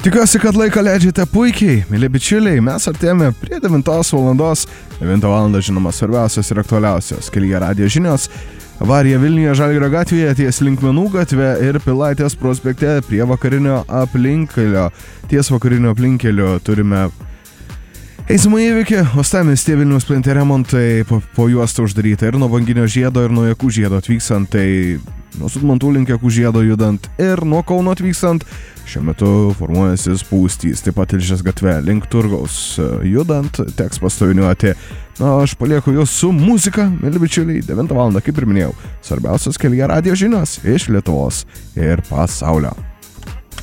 Tikiuosi, kad laiką leidžiate puikiai, mėly bičiuliai, mes artėjame prie 9 valandos. 9 valandą, žinoma, svarbiausios ir aktualiausios kelyje radijo žinios. Avarija Vilniuje Žalgirio gatvėje ties Linkmenų gatve ir Pilaitės prospekte prie vakarinio aplinkelio. Ties vakarinio aplinkelio turime eismo įvykį, Uostamiestyje Vilniaus plente remontai, po juostą uždaryta ir nuo Banginio žiedo ir nuo Jakų žiedo atvykstant, tai nuo Sudmantų link Jakų žiedo judant ir nuo Kauno atvykstant. Šiuo metu formuojasi spūstys, taip pat Tilžės gatve link Turgaus judant, teks pastoviniuoti. Na, aš palieku jūs su muzika, mėly bičiuliai, 9 valandą, kaip ir minėjau, svarbiausios kelyje radijo žinios iš Lietuvos ir pasaulio.